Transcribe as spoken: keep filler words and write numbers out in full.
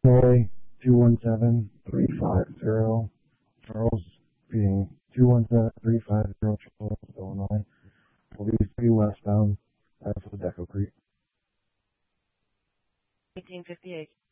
Illinois two one seven three five zero. Charles being two one seven three five zero, Charles, Illinois. Will be three westbound. That's for the Deco Creek. eighteen fifty-eight.